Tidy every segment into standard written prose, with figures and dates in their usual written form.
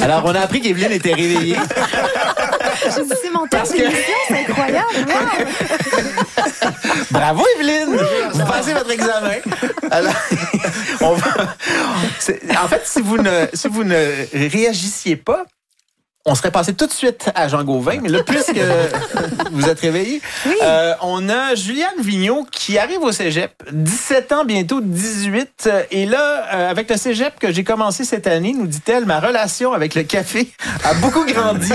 Alors, on a appris qu'Evelyne était réveillée. Je dis, c'est mon temps d'émission, c'est incroyable. Wow. Bravo, Evelyne! Vous passez votre examen. Alors, en fait, si vous ne réagissiez pas, on serait passé tout de suite à Jean Gauvin, mais là, puisque vous êtes réveillés, oui. On a Juliane Vigneault qui arrive au cégep, 17 ans, bientôt 18. Et là, avec le cégep que j'ai commencé cette année, nous dit-elle, ma relation avec le café a beaucoup grandi.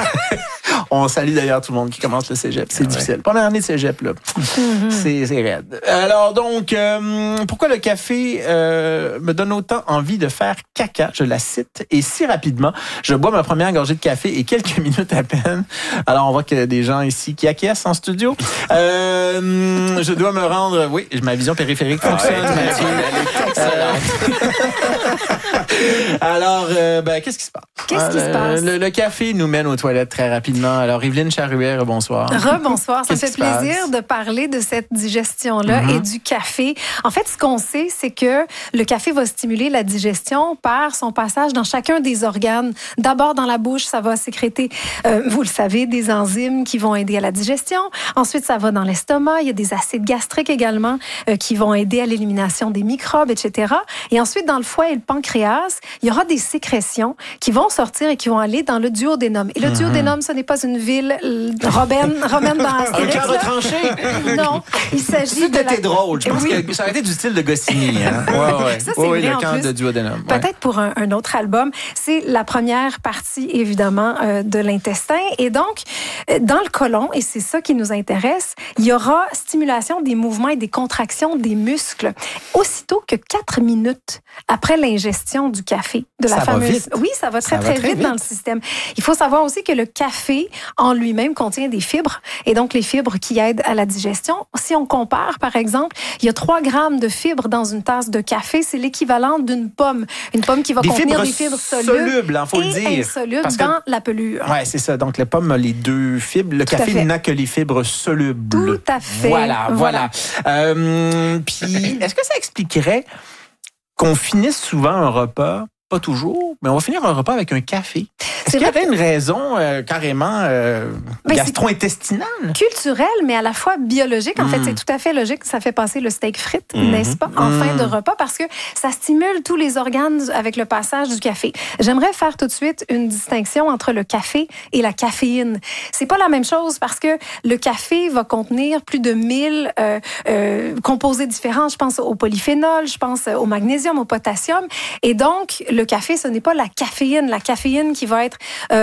On salue d'ailleurs tout le monde qui commence le cégep. C'est difficile. Première année de cégep, là. C'est raide. Alors donc, pourquoi le café me donne autant envie de faire caca? Je la cite. Et si rapidement, je bois ma première gorgée de café et quelques minutes à peine. Alors, on voit qu'il y a des gens ici qui acquiescent en studio. Je dois me rendre... Oui, ma vision périphérique fonctionne. Mathieu. Elle est excellente. Alors, qu'est-ce qui se passe? Qu'est-ce qui se passe? Le café nous mène aux toilettes très rapidement. Alors, Evelyne Charouet, bonsoir. Rebonsoir. Ça me fait plaisir de parler de cette digestion-là et du café. En fait, ce qu'on sait, c'est que le café va stimuler la digestion par son passage dans chacun des organes. D'abord, dans la bouche, ça va sécréter, vous le savez, des enzymes qui vont aider à la digestion. Ensuite, ça va dans l'estomac. Il y a des acides gastriques également qui vont aider à l'élimination des microbes, etc. Et ensuite, dans le foie et le pancréas, il y aura des sécrétions qui vont sortir et qui vont aller dans le duodénum. Et le duodénum, ce n'est pas une ville romaine dans Astérix. Un cœur retranché? Non, il s'agit de C'était drôle. Je pense que ça aurait été du style de Goscinny. Hein? Ouais. Ça, c'est vrai, le en cœur plus. de duodénum. Peut-être pour un autre album. C'est la première partie, évidemment, de l'intestin. Et donc, dans le côlon, et c'est ça qui nous intéresse, il y aura stimulation des mouvements et des contractions des muscles. Aussitôt que 4 minutes après l'ingestion du café, de la ça fameuse... va vite. Oui, ça va très vite dans le système. Il faut savoir aussi que le café, en lui-même, contient des fibres, et donc les fibres qui aident à la digestion. Si on compare, par exemple, il y a 3 grammes de fibres dans une tasse de café, c'est l'équivalent d'une pomme. Une pomme qui va contenir des fibres solubles, faut le dire. Et insolubles dans la pelure. Oui, c'est ça. Donc, la pomme a les 2 fibres. Le café n'a que les fibres solubles. Tout à fait. Voilà. Puis, est-ce que ça expliquerait qu'on finisse souvent un repas, pas toujours, mais on va finir un repas avec un café? Est-ce qu'il y avait une raison carrément gastro-intestinale? Culturelle, mais à la fois biologique. En fait, c'est tout à fait logique. Ça fait passer le steak frites, n'est-ce pas, en fin de repas, parce que ça stimule tous les organes avec le passage du café. J'aimerais faire tout de suite une distinction entre le café et la caféine. C'est pas la même chose parce que le café va contenir plus de 1000 composés différents. Je pense au polyphénol, je pense au magnésium, au potassium. Et donc, le café, ce n'est pas la caféine. La caféine qui va être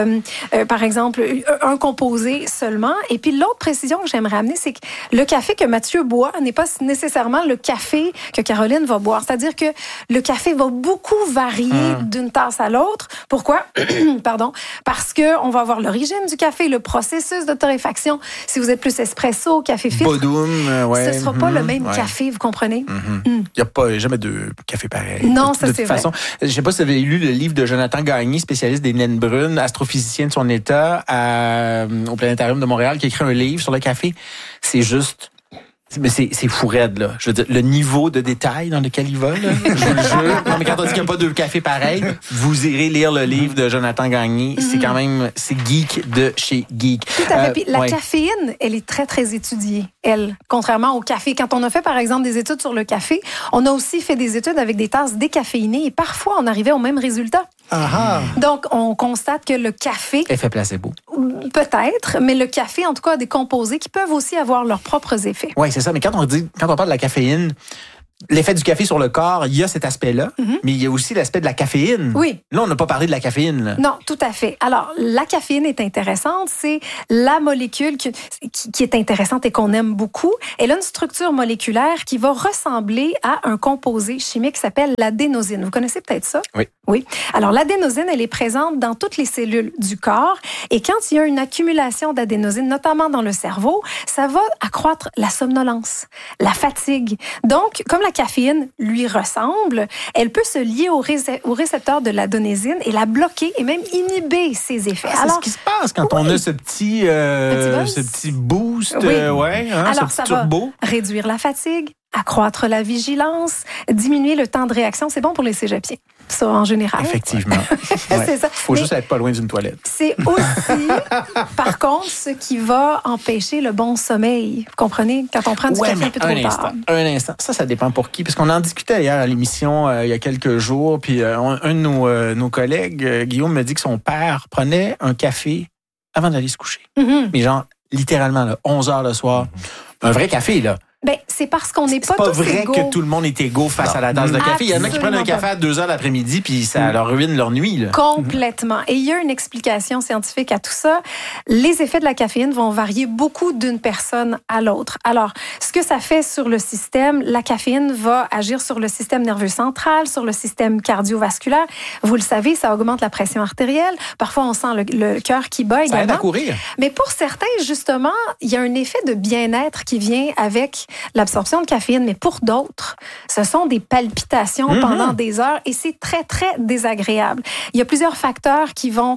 par exemple, un composé seulement. Et puis, l'autre précision que j'aimerais amener, c'est que le café que Mathieu boit n'est pas nécessairement le café que Caroline va boire. C'est-à-dire que le café va beaucoup varier d'une tasse à l'autre. Pourquoi? Pardon. Parce qu'on va avoir l'origine du café, le processus de torréfaction. Si vous êtes plus espresso, café filtre, ce ne sera pas le même café, vous comprenez? Il n'y a jamais de café pareil. Non, de toute façon. Je ne sais pas si vous avez lu le livre de Jonathan Gagné, spécialiste des naines brunes, astrophysicien de son état au Planétarium de Montréal, qui a écrit un livre sur le café. C'est juste... Mais c'est fou raide, là. Je veux dire, le niveau de détail dans lequel il va, là, je vous le jure. Non, mais quand on dit qu'il n'y a pas 2 cafés pareils, vous irez lire le livre de Jonathan Gagné. C'est quand même... C'est geek de chez geek. Tout à fait. Puis la caféine, elle est très, très étudiée, elle. Contrairement au café. Quand on a fait, par exemple, des études sur le café, on a aussi fait des études avec des tasses décaféinées et parfois, on arrivait au même résultat. Donc, on constate que le café... Effet placebo. Peut-être, mais le café, en tout cas, a des composés qui peuvent aussi avoir leurs propres effets. Oui, c'est ça. Mais quand on parle de la caféine, l'effet du café sur le corps, il y a cet aspect-là, mais il y a aussi l'aspect de la caféine. Oui. Là, on n'a pas parlé de la caféine. Là. Non, tout à fait. Alors, la caféine est intéressante. C'est la molécule qui est intéressante et qu'on aime beaucoup. Elle a une structure moléculaire qui va ressembler à un composé chimique qui s'appelle l'adénosine. Vous connaissez peut-être ça? Oui. Oui. Alors, l'adénosine, elle est présente dans toutes les cellules du corps. Et quand il y a une accumulation d'adénosine, notamment dans le cerveau, ça va accroître la somnolence, la fatigue. Donc, comme la caféine lui ressemble, elle peut se lier au récepteur de l'adénosine et la bloquer et même inhiber ses effets. C'est ce qui se passe quand on a ce petit boost, Alors, ce ça petit turbo. va réduire la fatigue, accroître la vigilance, diminuer le temps de réaction. C'est bon pour les cégepiens, ça, en général. Effectivement. C'est ça. Faut juste être pas loin d'une toilette. C'est aussi, par contre, ce qui va empêcher le bon sommeil. Vous comprenez? Quand on prend du café un peu trop tard. Un instant. Ça dépend pour qui. Parce qu'on en discutait hier à l'émission il y a quelques jours. Puis un de nos collègues, Guillaume, me dit que son père prenait un café avant d'aller se coucher. Mais genre, littéralement, là, 11 heures le soir. Un vrai café, là. Ben, c'est parce qu'on n'est pas tous vrai égaux. que tout le monde est égaux face à la tasse de café. Il y en a qui prennent un café à 2 heures l'après-midi puis ça leur ruine leur nuit. Là. Complètement. Et il y a une explication scientifique à tout ça. Les effets de la caféine vont varier beaucoup d'une personne à l'autre. Alors, ce que ça fait sur le système, la caféine va agir sur le système nerveux central, sur le système cardiovasculaire. Vous le savez, ça augmente la pression artérielle. Parfois, on sent le cœur qui bat également. Ça aide à courir. Mais pour certains, justement, il y a un effet de bien-être qui vient avec l'absorption de caféine, mais pour d'autres, ce sont des palpitations pendant des heures et c'est très, très désagréable. Il y a plusieurs facteurs qui vont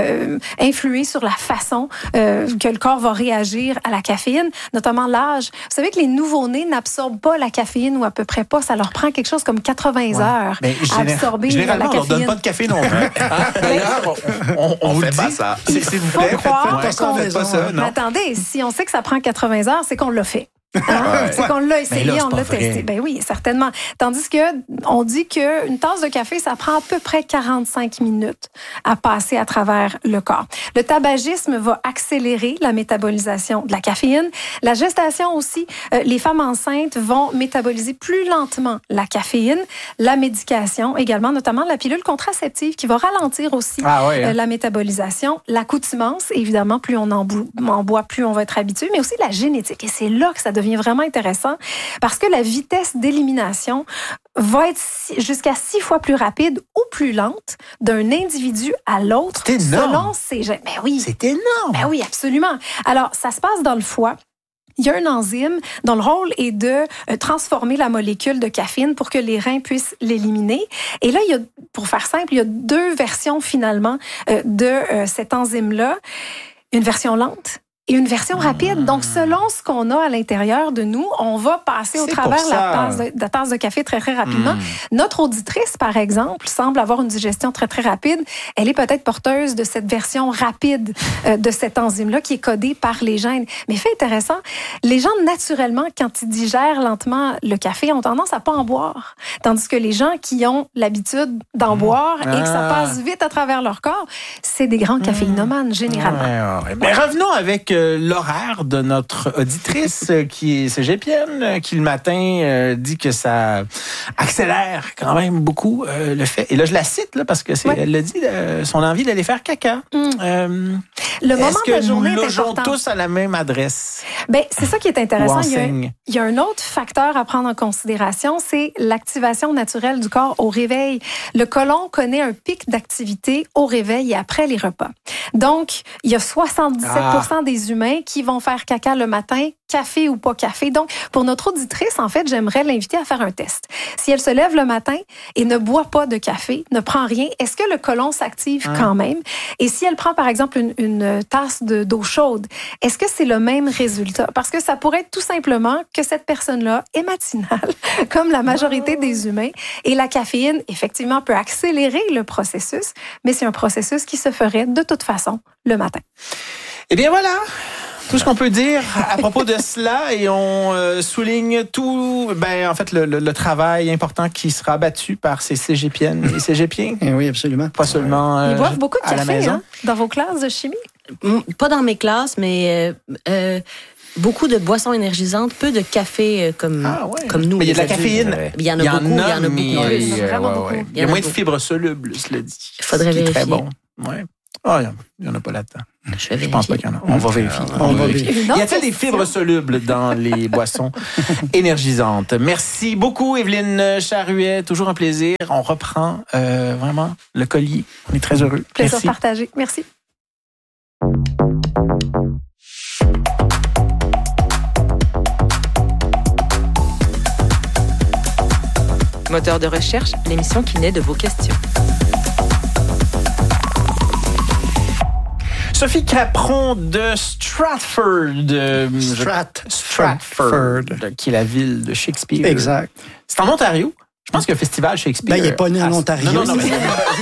influer sur la façon que le corps va réagir à la caféine, notamment l'âge. Vous savez que les nouveau-nés n'absorbent pas la caféine ou à peu près pas. Ça leur prend quelque chose comme 80 heures à absorber la généralement, caféine. On leur donne pas de café non plus. D'ailleurs, on vous fait dit, pas ça. S'il vous plaît, faites pas ça. Mais attendez, si on sait que ça prend 80 heures, c'est qu'on l'a fait. C'est qu'on l'a essayé, là, on l'a testé. Ben oui, certainement. Tandis que on dit qu'une tasse de café, ça prend à peu près 45 minutes à passer à travers le corps. Le tabagisme va accélérer la métabolisation de la caféine. La gestation aussi, les femmes enceintes vont métaboliser plus lentement la caféine. La médication également, notamment la pilule contraceptive qui va ralentir aussi la métabolisation. L'accoutumance, évidemment, plus on en boit, plus on va être habitué, mais aussi la génétique. Et c'est là que ça devient vraiment intéressant parce que la vitesse d'élimination va être jusqu'à 6 fois plus rapide ou plus lente d'un individu à l'autre selon ses gènes. Ben oui. C'est énorme. Ben oui, absolument. Alors, ça se passe dans le foie. Il y a un enzyme dont le rôle est de transformer la molécule de caféine pour que les reins puissent l'éliminer. Et là, pour faire simple, il y a 2 versions finalement de cet enzyme-là. Une version lente et une version rapide. Donc, selon ce qu'on a à l'intérieur de nous, on va passer au travers la tasse de café très, très rapidement. Notre auditrice, par exemple, semble avoir une digestion très, très rapide. Elle est peut-être porteuse de cette version rapide de cette enzyme-là qui est codée par les gènes. Mais fait intéressant, les gens, naturellement, quand ils digèrent lentement le café, ont tendance à pas en boire. Tandis que les gens qui ont l'habitude d'en boire et que ça passe vite à travers leur corps, c'est des grands caféinomanes, généralement. Mais revenons avec l'horaire de notre auditrice qui est cégepienne, qui le matin dit que ça accélère quand même beaucoup le fait. Et là, je la cite là, parce que elle l'a dit, son envie d'aller faire caca. Le moment de la journée est important. Est-ce que nous logeons tous à la même adresse? Ben, c'est ça qui est intéressant. Il y a un autre facteur à prendre en considération, c'est l'activation naturelle du corps au réveil. Le côlon connaît un pic d'activité au réveil et après les repas. Donc, il y a 77% des humains qui vont faire caca le matin, café ou pas café. Donc, pour notre auditrice, en fait, j'aimerais l'inviter à faire un test. Si elle se lève le matin et ne boit pas de café, ne prend rien, est-ce que le côlon s'active quand même? Et si elle prend, par exemple, une tasse d'eau chaude, est-ce que c'est le même résultat? Parce que ça pourrait être tout simplement que cette personne-là est matinale, comme la majorité des humains. Et la caféine, effectivement, peut accélérer le processus, mais c'est un processus qui se ferait de toute façon le matin. Eh bien, voilà. Tout ce qu'on peut dire à propos de cela, et on souligne tout, en fait, le travail important qui sera abattu par ces cégepiennes et cégepiens. Oui, absolument. Pas seulement ils boivent beaucoup de à la café maison. Dans vos classes de chimie? Pas dans mes classes, mais beaucoup de boissons énergisantes, peu de café comme nous. Mais il y a de la caféine. Il y en a beaucoup, il y en a beaucoup. Il y a moins de fibres solubles, cela dit. Il faudrait vérifier. Très bon. Ouais. Il n'y en a pas là-dedans. Je pense pas qu'il y en a. On va vérifier. Y a-t-il des fibres solubles dans les boissons énergisantes? Merci beaucoup, Evelyne Charuet. Toujours un plaisir. On reprend vraiment le collier. On est très heureux. Plaisir partagé. Merci. Moteur de recherche, l'émission qui naît de vos questions. Sophie Capron de Stratford. Stratford, qui est la ville de Shakespeare. Exact. C'est en Ontario. Je pense qu'il y a un festival Shakespeare. Ben, il n'est pas né en Ontario. Non, mais...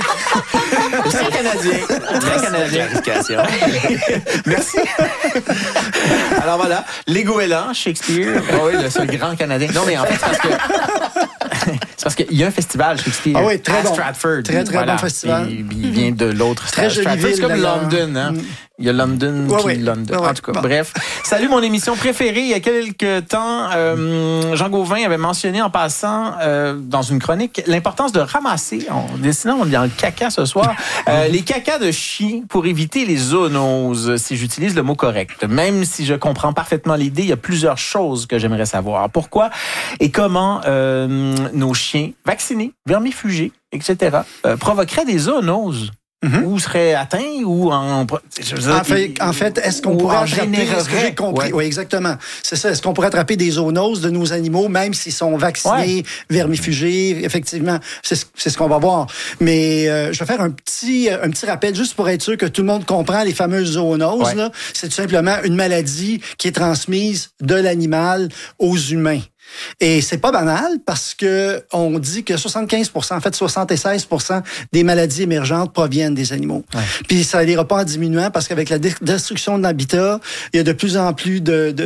Très canadien. Très canadien. Merci. Alors voilà, les goélands, Shakespeare. Oh oui, c'est le grand Canadien. Non, mais en fait, c'est parce qu'il y a un festival Shakespeare à Stratford. Très bon festival. Il vient de l'autre. Très jolie ville. C'est comme London, hein? Il y a London London. En tout cas, bref. Salut, mon émission préférée. Il y a quelques temps, Jean Gauvin avait mentionné en passant dans une chronique l'importance de ramasser, on est dans le caca ce soir, les cacas de chien pour éviter les zoonoses, si j'utilise le mot correct. Même si je comprends parfaitement l'idée, il y a plusieurs choses que j'aimerais savoir. Pourquoi et comment nos chiens vaccinés, vermifugés, etc., provoqueraient des zoonoses? Ou seraient atteints ou en fait, est-ce qu'on pourrait attraper, ce que j'ai compris, oui, exactement. C'est ça. Est-ce qu'on pourrait attraper des zoonoses de nos animaux, même s'ils sont vaccinés, vermifugés? Effectivement, c'est ce qu'on va voir. Mais je vais faire un petit rappel juste pour être sûr que tout le monde comprend les fameuses zoonoses. Là. C'est tout simplement une maladie qui est transmise de l'animal aux humains. Et c'est pas banal parce que on dit que 75%, en fait 76% des maladies émergentes proviennent des animaux. Ouais. Puis ça n'ira pas en diminuant parce qu'avec la destruction de l'habitat, il y a de plus en plus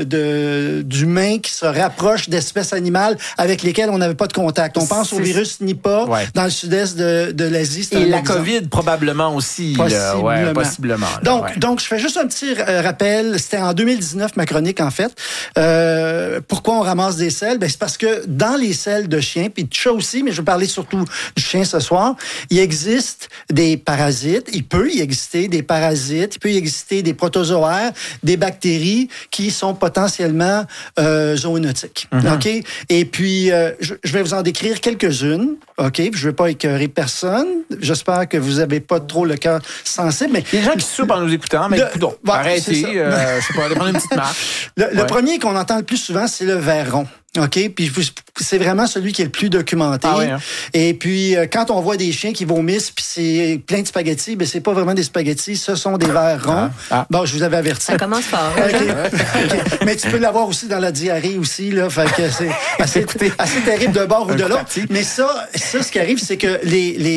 d'humains qui se rapprochent d'espèces animales avec lesquelles on n'avait pas de contact. On pense au virus Nipah dans le sud-est de l'Asie. Et la COVID probablement aussi. Possiblement. Donc je fais juste un petit rappel. C'était en 2019 ma chronique en fait. Pourquoi on ramasse des selles? Ben, c'est parce que dans les selles de chiens, puis de chats aussi, mais je vais parler surtout du chien ce soir, il existe des parasites, il peut y exister des parasites, il peut y exister des protozoaires, des bactéries qui sont potentiellement zoonotiques. OK? Et puis, je vais vous en décrire quelques-unes. OK? Puis, je ne vais pas écœurer personne. J'espère que vous n'avez pas trop le cœur sensible. Mais les gens qui soupent en nous écoutant, mais écoutons, arrêtez, je sais pas, aller prendre une petite marche. Le premier qu'on entend le plus souvent, c'est le ver rond. OK? Puis c'est vraiment celui qui est le plus documenté. Ah oui, hein? Et puis, quand on voit des chiens qui vomissent puis c'est plein de spaghettis, ben c'est pas vraiment des spaghettis, ce sont des vers ronds. Bon, je vous avais averti. Ça commence fort. Okay. Mais tu peux l'avoir aussi dans la diarrhée aussi, là. Fait que c'est assez terrible d'un bord ou de l'autre. Mais ça, ce qui arrive, c'est que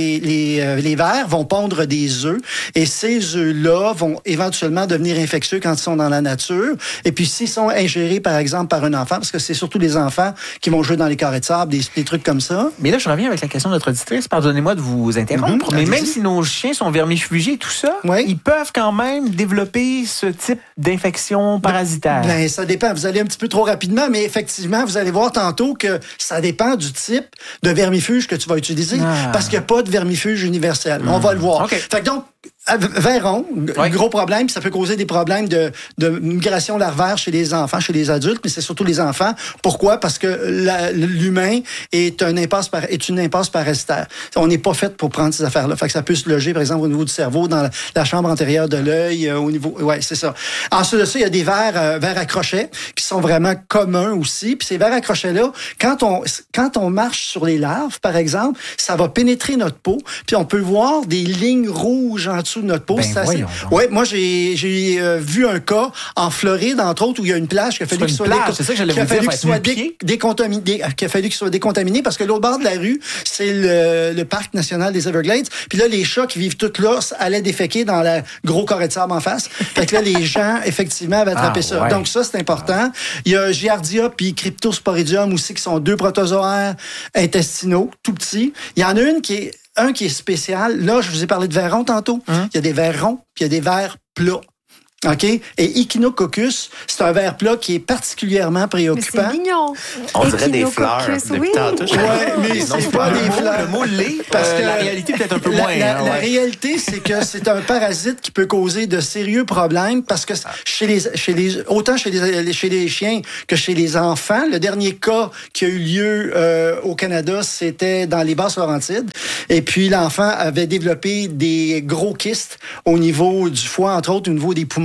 les vers vont pondre des œufs et ces œufs-là vont éventuellement devenir infectieux quand ils sont dans la nature. Et puis, s'ils sont ingérés, par exemple, par un enfant, parce que c'est surtout les enfants qui vont jouer dans les carrés de sable, des trucs comme ça. Mais là, je reviens avec la question de notre auditrice. Pardonnez-moi de vous interrompre. Mais même si nos chiens sont vermifugés et tout ça, ils peuvent quand même développer ce type d'infection parasitaire. Ben, ça dépend. Vous allez un petit peu trop rapidement, mais effectivement, vous allez voir tantôt que ça dépend du type de vermifuge que tu vas utiliser. Parce qu'il n'y a pas de vermifuge universel. On va le voir. Okay. Fait que donc, ver rond, gros problème, puis ça peut causer des problèmes de migration larvaire chez les enfants, chez les adultes, mais c'est surtout les enfants. Pourquoi? Parce que l'humain est une impasse parasitaire. On n'est pas fait pour prendre ces affaires-là. Fait que ça peut se loger, par exemple, au niveau du cerveau, dans la chambre antérieure de l'œil, au niveau... Ouais, c'est ça. Ensuite de ça, il y a des vers à crochets qui sont vraiment communs aussi. Puis ces vers à crochets-là, quand on marche sur les larves, par exemple, ça va pénétrer notre peau, puis on peut voir des lignes rouges en dessous de notre peau. Moi, j'ai vu un cas en Floride, entre autres, où il y a une plage qui a fallu qu'il soit décontaminé parce que l'autre bord de la rue, c'est le parc national des Everglades. Puis là, les chats qui vivent tout là allaient déféquer dans le gros carré de sable en face. Fait que là, les gens, effectivement, avaient attrapé ça. Ouais. Donc ça, c'est important. Il y a Giardia puis Cryptosporidium aussi, qui sont deux protozoaires intestinaux, tout petits. Il y en a un qui est spécial. Là, je vous ai parlé de vers ronds tantôt. Il y a des vers ronds, puis il y a des vers plats. OK? Et Echinococcus, c'est un ver plat qui est particulièrement préoccupant. Mais c'est mignon. On dirait des fleurs. Oui. Mais c'est pas des fleurs. Le mot lait, parce que la réalité peut-être un peu moins. La réalité, c'est que c'est un parasite qui peut causer de sérieux problèmes parce que autant chez les chiens que chez les enfants, le dernier cas qui a eu lieu au Canada, c'était dans les Basses-Laurentides. Et puis, l'enfant avait développé des gros kystes au niveau du foie, entre autres, au niveau des poumons.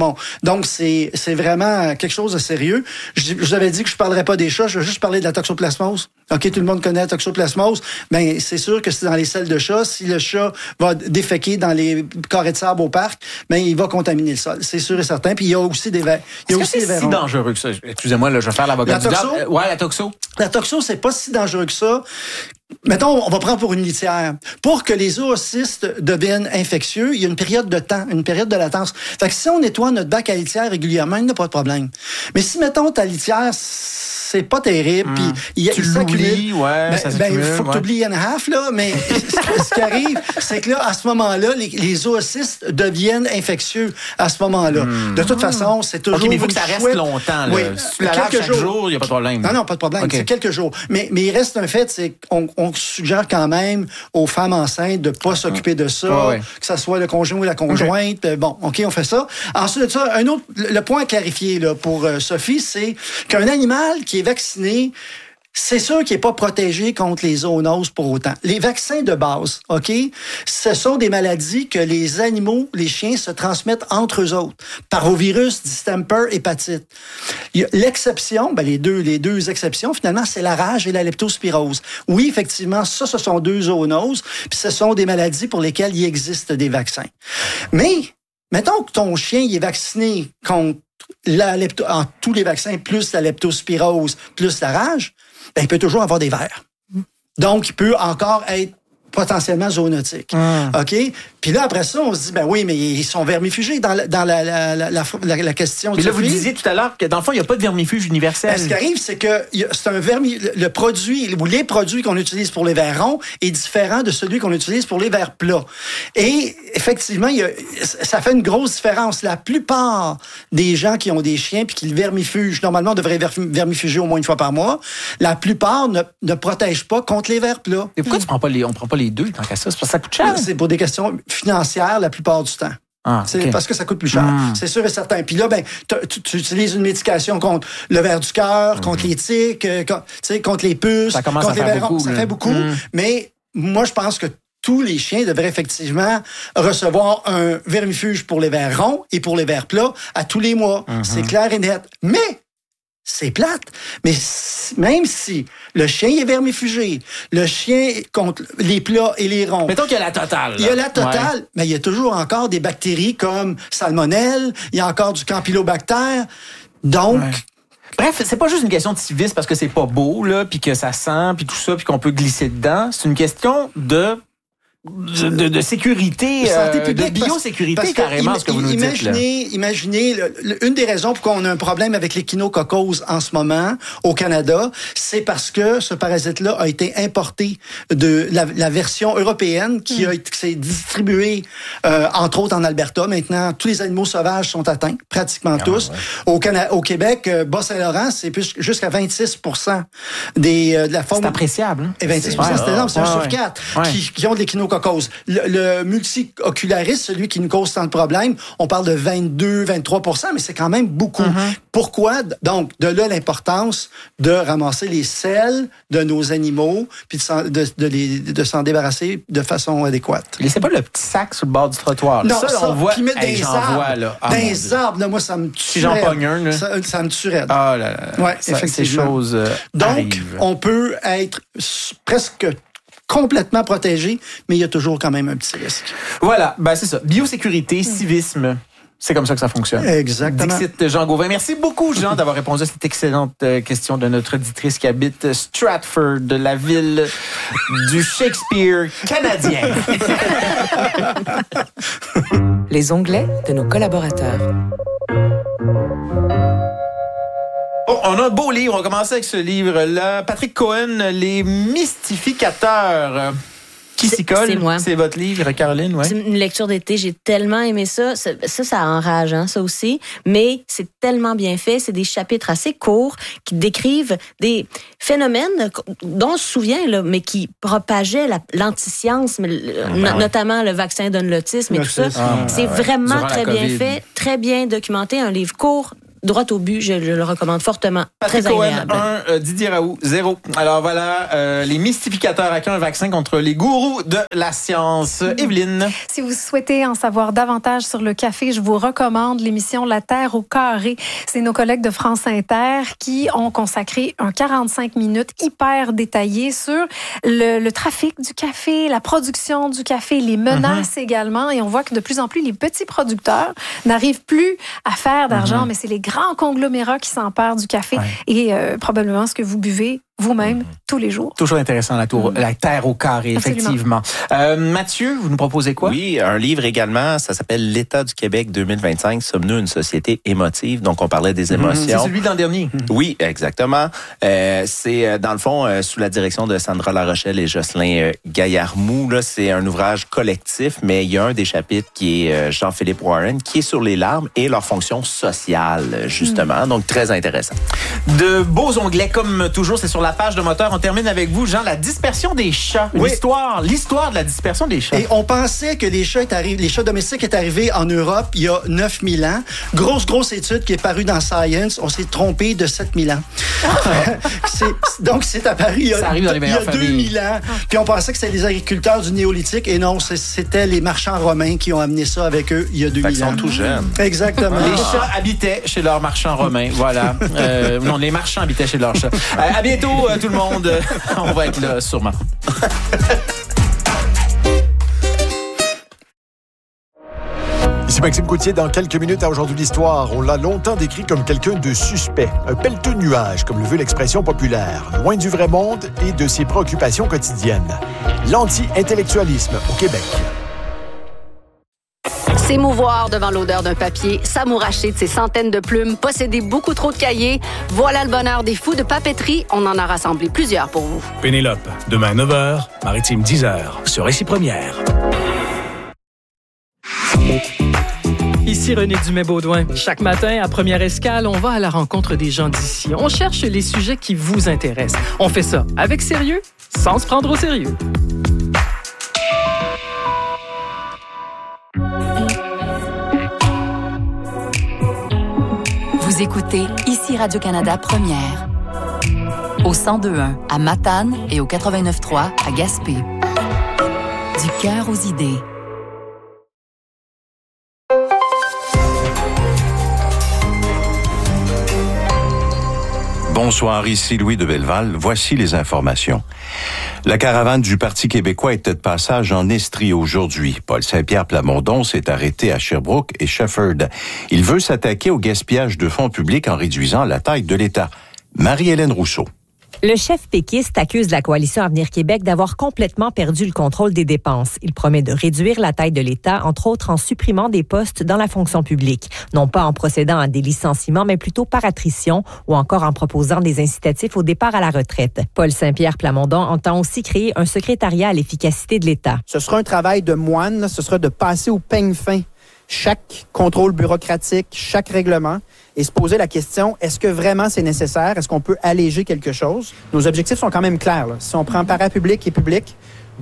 poumons. Donc, c'est vraiment quelque chose de sérieux. Je vous avais dit que je parlerais pas des chats, je vais juste parler de la toxoplasmose. OK, tout le monde connaît la toxoplasmose. Ben, c'est sûr que c'est dans les selles de chat. Si le chat va déféquer dans les carrés de sable au parc, ben, il va contaminer le sol. C'est sûr et certain. Puis il y a aussi des verres. C'est si dangereux que ça? Excusez-moi, là, je vais faire l'avocat du diable. La toxo? La toxo, c'est pas si dangereux que ça. Mettons, on va prendre pour une litière. Pour que les zoocystes deviennent infectieux, il y a une période de temps, une période de latence. Fait que si on nettoie notre bac à litière régulièrement, il n'y a pas de problème. Mais si, mettons, ta litière, c'est pas terrible, puis il s'accumule. Il faut que tu oublies half, là, mais ce qui arrive, c'est que là, à ce moment-là, les zoocystes deviennent infectieux à ce moment-là. De toute façon, c'est toujours... OK, mais il faut que ça reste longtemps. Là. Oui, si tu la laves chaque jour, il n'y a pas de problème. Non, pas de problème. Okay. C'est quelques jours. Mais il reste un fait, c'est qu'on suggère quand même aux femmes enceintes de ne pas s'occuper de ça, que ce soit le conjoint ou la conjointe. Bon, OK, on fait ça. Ensuite de ça, le point à clarifier là, pour Sophie, c'est qu'un animal qui est vacciné, c'est sûr qu'il n'est pas protégé contre les zoonoses pour autant. Les vaccins de base, OK, ce sont des maladies que les animaux, les chiens, se transmettent entre eux autres. Parvovirus, distemper, hépatite. L'exception, les deux exceptions, finalement, c'est la rage et la leptospirose. Oui, effectivement, ce sont deux zoonoses, puis ce sont des maladies pour lesquelles il existe des vaccins. Mais, mettons que ton chien il est vacciné contre en tous les vaccins, plus la leptospirose, plus la rage, il peut toujours avoir des vers. Donc, il peut encore être potentiellement zoonotique. OK? Puis là, après ça, on se dit, ben oui, mais ils sont vermifugés dans la question. Mais là, vous disiez tout à l'heure que dans le fond, il n'y a pas de vermifuge universel. Ce qui arrive, c'est que c'est le produit, ou les produits qu'on utilise pour les vers ronds est différent de celui qu'on utilise pour les vers plats. Et effectivement, ça fait une grosse différence. La plupart des gens qui ont des chiens puis qui le vermifugent, normalement, on devrait vermifuger au moins une fois par mois. La plupart ne protègent pas contre les vers plats. Et pourquoi on prend pas les deux tant qu'à ça? C'est parce que ça coûte cher. C'est pour des questions financières la plupart du temps. C'est parce que ça coûte plus cher. C'est sûr et certain. Puis là, tu utilises une médication contre le ver du cœur, contre les tiques, contre les puces, contre les verrons. Ça fait beaucoup. Mais moi, je pense que tous les chiens devraient effectivement recevoir un vermifuge pour les vers ronds et pour les vers plats à tous les mois. C'est clair et net. Mais c'est plate. Mais même si le chien est vermifugé, le chien contre les plats et les ronds. Mettons qu'il y a la totale. Là. Il y a la totale, mais il y a toujours encore des bactéries comme salmonelle, il y a encore du campylobactère. Donc... Bref, c'est pas juste une question de civisme parce que c'est pas beau, là, puis que ça sent, puis tout ça, puis qu'on peut glisser dedans. C'est une question de sécurité, de biosécurité, parce carrément, ce que vous nous dites. Imaginez une des raisons pour qu'on a un problème avec l'échinococcose en ce moment au Canada, c'est parce que ce parasite-là a été importé de la version européenne qui s'est distribuée, entre autres en Alberta. Maintenant, tous les animaux sauvages sont atteints, pratiquement tous. Ouais. Au Québec, Bas-Saint-Laurent, c'est plus jusqu'à 26% de la faune. C'est appréciable. Hein? Et 26%, c'est énorme, c'est 1 sur 4 qui ont de l'échinococcose. Le multicocularis, celui qui nous cause tant de problèmes, on parle de 22-23%, mais c'est quand même beaucoup. Pourquoi? Donc, de là l'importance de ramasser les selles de nos animaux puis de s'en débarrasser de façon adéquate. Laissez pas le petit sac sur le bord du trottoir. Non, ça on voit. Puis mettre des arbres. Des arbres, là, moi, ça me tue. Si j'en pogne un, ça me tuerait. Ah là là. Ouais, effectivement. Ces choses Donc, on peut être presque complètement protégé, mais il y a toujours quand même un petit risque. Voilà, c'est ça. Biosécurité, civisme, c'est comme ça que ça fonctionne. Exactement. Dixit Jean Gauvin. Merci beaucoup, Jean, d'avoir répondu à cette excellente question de notre auditrice qui habite Stratford, la ville du Shakespeare canadien. Les onglets de nos collaborateurs. On a un beau livre. On va commencer avec ce livre-là. Patrick Cohen, Les mystificateurs. Qui s'y colle? C'est moi. C'est votre livre, Caroline? Ouais. C'est une lecture d'été. J'ai tellement aimé ça. Ça enrage, ça aussi. Mais c'est tellement bien fait. C'est des chapitres assez courts qui décrivent des phénomènes dont on se souvient, là, mais qui propageaient l'antiscience, notamment le vaccin donne l'autisme et tout ça. C'est vraiment très bien fait, très bien documenté. Un livre court, droit au but. Je le recommande fortement. Patrick Très Cohen, agréable. 1, Didier Raoult, 0. Alors voilà, les mystificateurs à un vaccin contre les gourous de la science. Evelyne. Si vous souhaitez en savoir davantage sur le café, je vous recommande l'émission La Terre au carré. C'est nos collègues de France Inter qui ont consacré un 45 minutes hyper détaillé sur le trafic du café, la production du café, les menaces également. Et on voit que de plus en plus, les petits producteurs n'arrivent plus à faire d'argent, mais c'est les grands conglomérats qui s'emparent du café et probablement ce que vous buvez vous-même tous les jours. Toujours intéressant, la Terre au carré, effectivement. Mathieu, vous nous proposez quoi? Oui, un livre également, ça s'appelle L'État du Québec 2025. Sommes-nous une société émotive? Donc, on parlait des émotions. C'est celui de l'an dernier. Oui, exactement. C'est, dans le fond, sous la direction de Sandra Larochelle et Jocelyn Gaillarmou. Là, c'est un ouvrage collectif, mais il y a un des chapitres qui est Jean-Philippe Warren, qui est sur les larmes et leur fonction sociale, justement. Donc, très intéressant. De beaux onglets, comme toujours, c'est sur la page de Moteur. On termine avec vous, Jean, la dispersion des chats. Oui. L'histoire de la dispersion des chats. Et on pensait que les chats domestiques est arrivé en Europe il y a 9000 ans. Grosse étude qui est parue dans Science. On s'est trompé de 7000 ans. Donc, c'est apparu il y a 2000 ans. Puis on pensait que c'était les agriculteurs du néolithique. Et non, c'était les marchands romains qui ont amené ça avec eux il y a 2000 ans. Ils sont tout jeunes. Exactement. Les chats habitaient chez leurs marchands romains. Voilà. Non, les marchands habitaient chez leurs chats. À bientôt, tout le monde. On va être là, sûrement. Ici Maxime Coutier, dans quelques minutes à Aujourd'hui l'Histoire. On l'a longtemps décrit comme quelqu'un de suspect, un pelleteux nuage, comme le veut l'expression populaire, loin du vrai monde et de ses préoccupations quotidiennes. L'anti-intellectualisme au Québec. S'émouvoir devant l'odeur d'un papier, s'amouracher de ses centaines de plumes, posséder beaucoup trop de cahiers, voilà le bonheur des fous de papeterie. On en a rassemblé plusieurs pour vous. Pénélope, demain 9h, Maritime 10h, sur Récit Première. Ici René Dumais-Baudouin. Chaque matin, à Première Escale, on va à la rencontre des gens d'ici. On cherche les sujets qui vous intéressent. On fait ça avec sérieux, sans se prendre au sérieux. Vous écoutez ici Radio-Canada Première. Au 102.1 à Matane et au 89.3 à Gaspé. Du cœur aux idées. Bonsoir, ici Louis de Belleval. Voici les informations. La caravane du Parti québécois était de passage en Estrie aujourd'hui. Paul Saint-Pierre Plamondon s'est arrêté à Sherbrooke et Shefford. Il veut s'attaquer au gaspillage de fonds publics en réduisant la taille de l'État. Marie-Hélène Rousseau. Le chef péquiste accuse la coalition Avenir Québec d'avoir complètement perdu le contrôle des dépenses. Il promet de réduire la taille de l'État, entre autres en supprimant des postes dans la fonction publique. Non pas en procédant à des licenciements, mais plutôt par attrition ou encore en proposant des incitatifs au départ à la retraite. Paul Saint-Pierre Plamondon entend aussi créer un secrétariat à l'efficacité de l'État. Ce sera un travail de moine, ce sera de passer au peigne fin chaque contrôle bureaucratique, chaque règlement, et se poser la question, est-ce que vraiment c'est nécessaire? Est-ce qu'on peut alléger quelque chose? Nos objectifs sont quand même clairs. Là. Si on prend parapublic et public,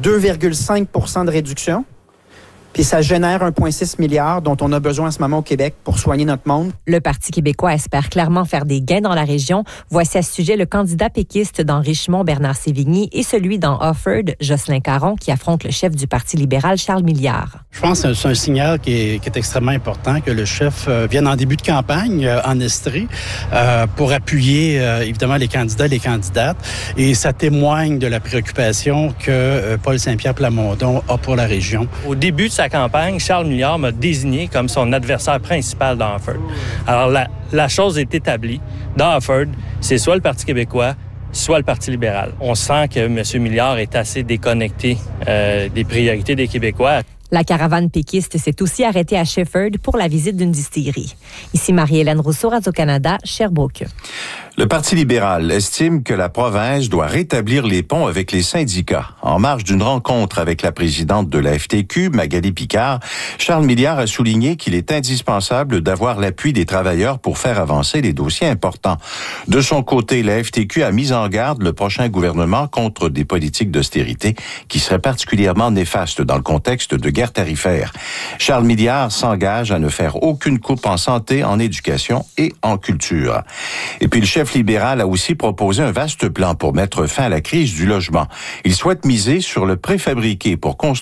2,5 % de réduction, puis ça génère 1,6 milliard dont on a besoin en ce moment au Québec pour soigner notre monde. Le Parti québécois espère clairement faire des gains dans la région. Voici à ce sujet le candidat péquiste dans Richmond, Bernard Sévigny, et celui dans Offord, Jocelyn Caron, qui affronte le chef du Parti libéral, Charles Milliard. Je pense que c'est un signal qui est extrêmement important que le chef vienne en début de campagne en Estrie pour appuyer évidemment les candidats et les candidates. Et ça témoigne de la préoccupation que Paul Saint-Pierre Plamondon a pour la région. Au début de sa campagne, Charles Milliard m'a désigné comme son adversaire principal dans Offord. Alors, la chose est établie. Dans Offord, c'est soit le Parti québécois, soit le Parti libéral. On sent que M. Milliard est assez déconnecté des priorités des Québécois. La caravane péquiste s'est aussi arrêtée à Shefford pour la visite d'une distillerie. Ici Marie-Hélène Rousseau, Radio-Canada, Sherbrooke. Le Parti libéral estime que la province doit rétablir les ponts avec les syndicats. En marge d'une rencontre avec la présidente de la FTQ, Magali Picard, Charles Milliard a souligné qu'il est indispensable d'avoir l'appui des travailleurs pour faire avancer les dossiers importants. De son côté, la FTQ a mis en garde le prochain gouvernement contre des politiques d'austérité qui seraient particulièrement néfastes dans le contexte de guerre guerre tarifaire. Charles Milliard s'engage à ne faire aucune coupe en santé, en éducation et en culture. Et puis le chef libéral a aussi proposé un vaste plan pour mettre fin à la crise du logement. Il souhaite miser sur le préfabriqué pour construire